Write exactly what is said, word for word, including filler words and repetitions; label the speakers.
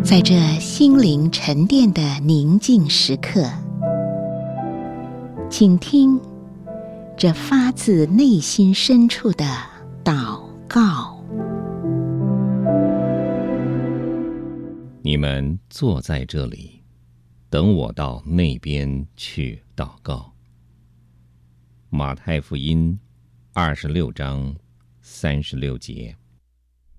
Speaker 1: 在这心灵沉淀的宁静时刻，请听这发自内心深处的祷告。
Speaker 2: 你们坐在这里，等我到那边去祷告。马太福音二十六章三十六节。